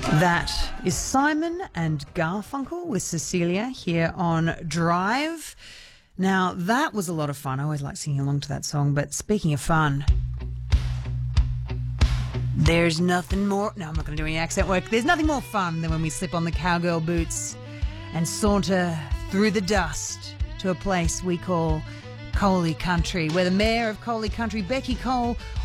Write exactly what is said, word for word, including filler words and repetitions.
That is Simon and Garfunkel with Cecilia here on Drive. Now, that was a lot of fun. I always like singing along to that song. But speaking of fun, there's nothing more... No, I'm not going to do any accent work. There's nothing more fun than when we slip on the cowgirl boots and saunter through the dust to a place we call Coley Country, where the mayor of Coley Country, Becky Cole,